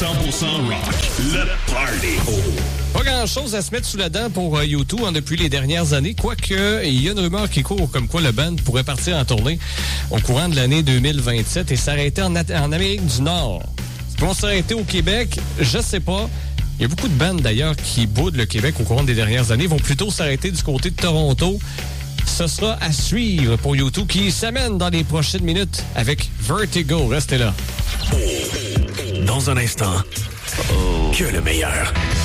rock. Le party. Pas grand-chose à se mettre sous la dent pour U2 depuis les dernières années, quoique il y a une rumeur qui court comme quoi le band pourrait partir en tournée au courant de l'année 2027 et s'arrêter en Amérique du Nord. Est-ce qu'ils vont s'arrêter au Québec? Je sais pas. Il y a beaucoup de bandes d'ailleurs qui boudent le Québec au courant des dernières années, vont plutôt s'arrêter du côté de Toronto. Ce sera à suivre pour U2 qui s'amène dans les prochaines minutes avec Vertigo. Restez là. Dans un instant, que le meilleur.